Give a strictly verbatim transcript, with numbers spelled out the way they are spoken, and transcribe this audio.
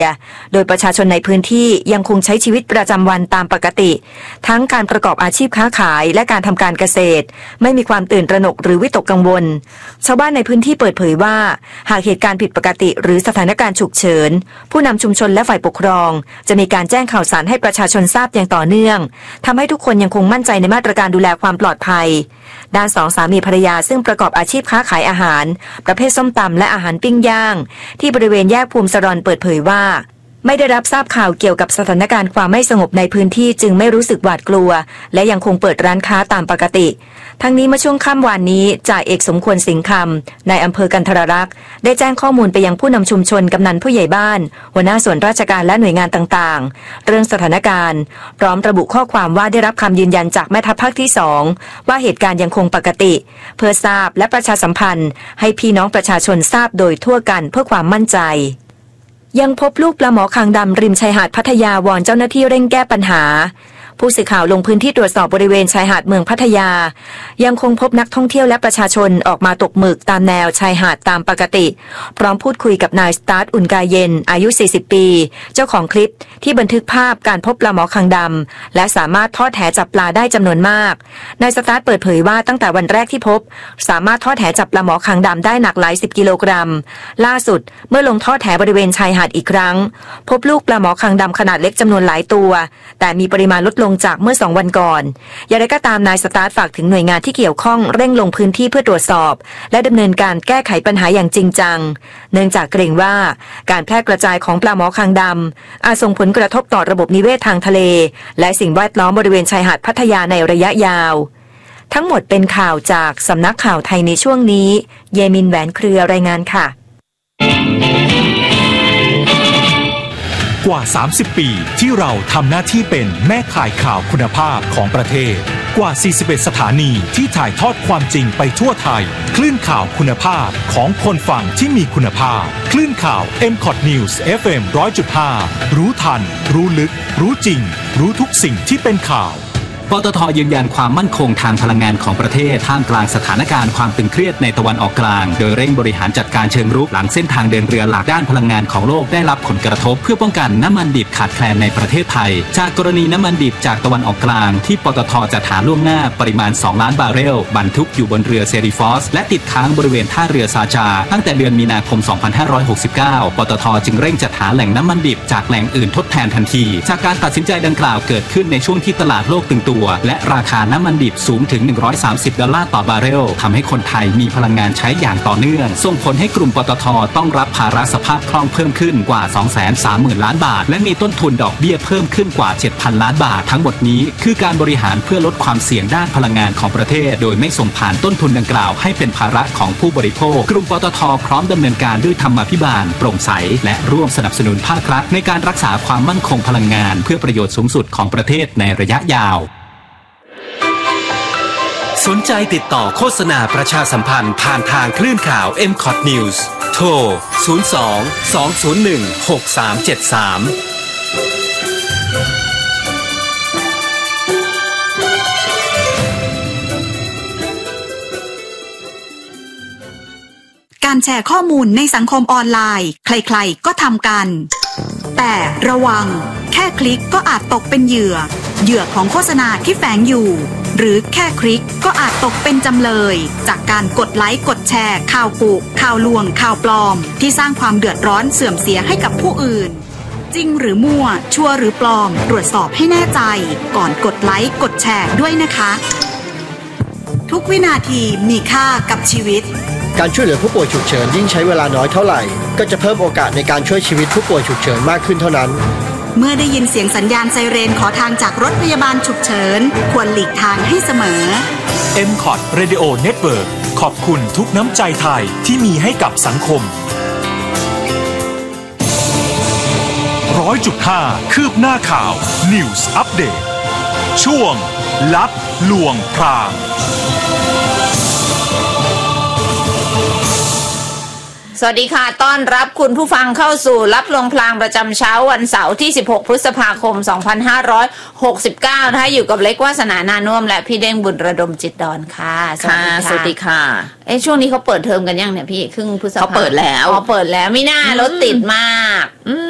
โดยประชาชนในพื้นที่ยังคงใช้ชีวิตประจำวันตามปกติทั้งการประกอบอาชีพค้าขายและการทำการเกษตรไม่มีความตื่นตระหนกหรือวิตกกังวลชาวบ้านในพื้นที่เปิดเผยว่าหากเหตุการณ์ผิดปกติหรือสถานการณ์ฉุกเฉินผู้นำชุมชนและฝ่ายปกครองจะมีการแจ้งข่าวสารให้ประชาชนทราบอย่างต่อเนื่องทำให้ทุกคนยังคงมั่นใจในมาตรการดูแลความปลอดภัยด้านสองสามีภรรยาซึ่งประกอบอาชีพค้าขายอาหารประเภทส้มตำและอาหารปิ้งย่างที่บริเวณแยกภูมิสรรเปิดเผยว่าไม่ได้รับทราบข่าวเกี่ยวกับสถานการณ์ความไม่สงบในพื้นที่จึงไม่รู้สึกหวาดกลัวและยังคงเปิดร้านค้าตามปกติทั้งนี้เมื่อช่วงค่ำวานนี้จ่าเอกสมควรสิงห์คำนายอำเภอกันทรลักษณ์ได้แจ้งข้อมูลไปยังผู้นำชุมชนกำนันผู้ใหญ่บ้านหัวหน้าส่วนราชการและหน่วยงานต่างๆเรื่องสถานการณ์พร้อมระบุข้อความว่าได้รับคำยืนยันจากแม่ทัพภาคที่สองว่าเหตุการณ์ยังคงปกติเพื่อทราบและประชาสัมพันธ์ให้พี่น้องประชาชนทราบโดยทั่วกันเพื่อความมั่นใจยังพบลูกปลาหมอคางดำริมชายหาดพัทยาวอนเจ้าหน้าที่เร่งแก้ปัญหาผู้สื่อข่าวลงพื้นที่ตรวจสอบบริเวณชายหาดเมืองพัทยายังคงพบนักท่องเที่ยวและประชาชนออกมาตกหมึกตามแนวชายหาดตามปกติพร้อมพูดคุยกับนายสตาร์ทอุ่นกายเย็นอายุสี่สิบปีเจ้าของคลิปที่บันทึกภาพการพบปลาหมอคางดำและสามารถทอดแหจับปลาได้จำนวนมากนายสตาร์ทเปิดเผยว่าตั้งแต่วันแรกที่พบสามารถทอดแหจับปลาหมอคางดำได้หนักหลายสิบกิโลกรัมล่าสุดเมื่อลงทอดแหบริเวณชายหาดอีกครั้งพบลูกปลาหมอคางดำขนาดเล็กจำนวนหลายตัวแต่มีปริมาณลดลงจากเมื่อสองวันก่อนอย่างไรก็ตามนายสตาร์ทฝากถึงหน่วยงานที่เกี่ยวข้องเร่งลงพื้นที่เพื่อตรวจสอบและดำเนินการแก้ไขปัญหาอย่างจริงจังเนื่องจากเกรงว่าการแพร่กระจายของปลาหมอคางดำอาจส่งผลกระทบต่อระบบนิเวศทางทะเลและสิ่งแวดล้อมบริเวณชายหาดพัทยาในระยะยาวทั้งหมดเป็นข่าวจากสำนักข่าวไทยในช่วงนี้เยมินแหวนเครือรายงานค่ะกว่าสามสิบปีที่เราทำหน้าที่เป็นแม่ข่ายข่าวคุณภาพของประเทศกว่าสี่สิบเอ็ดสถานีที่ถ่ายทอดความจริงไปทั่วไทยคลื่นข่าวคุณภาพของคนฟังที่มีคุณภาพคลื่นข่าว เอ็ม คอท News เอฟ เอ็ม หนึ่งร้อยจุดห้า รู้ทันรู้ลึกรู้จริงรู้ทุกสิ่งที่เป็นข่าวปตท.ยืนยันความมั่นคงทางพลังงานของประเทศท่ามกลางสถานการณ์ความตึงเครียดในตะวันออกกลางโดยเร่งบริหารจัดการเชิงรุกหลังเส้นทางเดินเรือหลักด้านพลังงานของโลกได้รับผลกระทบเพื่อป้องกันน้ำมันดิบขาดแคลนในประเทศไทยจากกรณีน้ำมันดิบจากตะวันออกกลางที่ปตท.จัดหาล่วงหน้าปริมาณสองล้านบาร์เรลบรรทุกอยู่บนเรือเซริฟอสและติดค้างบริเวณท่าเรือซาจาตั้งแต่เดือนมีนาคมสองพันห้าร้อยหกสิบเก้าปตท.จึงเร่งจัดหาแหล่งน้ำมันดิบจากแหล่งอื่นทดแทนทันทีจากการตัดสินใจดังกล่าวเกิดขึ้นในช่วงที่ตลาดโลกตึงตัวและราคาน้ำมันดิบสูงถึงหนึ่งร้อยสามสิบดอลลาร์ต่อบาร์เรลทำให้คนไทยมีพลังงานใช้อย่างต่อเนื่องส่งผลให้กลุ่มปตท.ต้องรับภาระสภาพคล่องเพิ่มขึ้นกว่า สองแสนสามหมื่นล้านบาทและมีต้นทุนดอกเบี้ยเพิ่มขึ้นกว่า เจ็ดพันล้านบาททั้งหมดนี้คือการบริหารเพื่อลดความเสี่ยงด้านพลังงานของประเทศโดยไม่ส่งผ่านต้นทุนดังกล่าวให้เป็นภาระของผู้บริโภคกลุ่มปตท.พร้อมดำเนินการด้วยธรรมาภิบาลโปร่งใสและร่วมสนับสนุนภาครัฐในการรักษาความมั่นคงพลังงานเพื่อประโยชน์สูงสุดของประเทศในระยะยาวสนใจติดต่อโฆษณาประชาสัมพันธ์ผ่านทางคลื่นข่าว เอ็ม คอท News โทร ศูนย์ สอง สอง ศูนย์ หนึ่ง หก สาม เจ็ด สามการแชร์ข้อมูลในสังคมออนไลน์ใครๆก็ทำกันแต่ระวังแค่คลิกก็อาจตกเป็นเหยื่อเหยื่อของโฆษณาที่แฝงอยู่หรือแค่คลิกก็อาจตกเป็นจำเลยจากการกดไลค์กดแชร์ข่าวกุข่าวลวงข่าวปลอมที่สร้างความเดือดร้อนเสื่อมเสียให้กับผู้อื่นจริงหรือมั่วชัวร์หรือปลอมตรวจสอบให้แน่ใจก่อนกดไลค์กดแชร์ด้วยนะคะทุกวินาทีมีค่ากับชีวิตการช่วยเหลือผู้ป่วยฉุกเฉินยิ่งใช้เวลาน้อยเท่าไหร่ก็จะเพิ่มโอกาสในการช่วยชีวิตผู้ป่วยฉุกเฉินมากขึ้นเท่านั้นเมื่อได้ยินเสียงสัญญาณไซเรนขอทางจากรถพยาบาลฉุกเฉินควรหลีกทางให้เสมอเอ็ม คอท Radio Network ขอบคุณทุกน้ำใจไทยที่มีให้กับสังคม หนึ่งร้อยจุดห้า คืบหน้าข่าว News Update ช่วงลับลวงพรางสวัสดีค่ะต้อนรับคุณผู้ฟังเข้าสู่รับลวงพลางประจำเช้าวันเสาร์ที่สิบหกพฤษภาคมสองพันห้าร้อยหกสิบเก้านะคะอยู่กับเล็กวาสนานานุ่มและพี่เด้งบุญระดมจิตดอนค่ะค่ะสวัสดีค่ะเอ๊ะช่วงนี้เขาเปิดเทอมกันยังเนี่ยพี่ครึ่งพฤษภาเขาเปิดแล้วอ๋อเปิดแล้วไม่น่ารถติดมาก